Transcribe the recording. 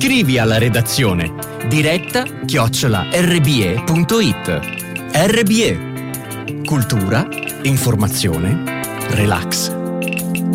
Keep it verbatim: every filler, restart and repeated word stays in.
Scrivi alla redazione diretta chiocciola erre bi e punto it. erre bi e. Cultura, informazione, relax.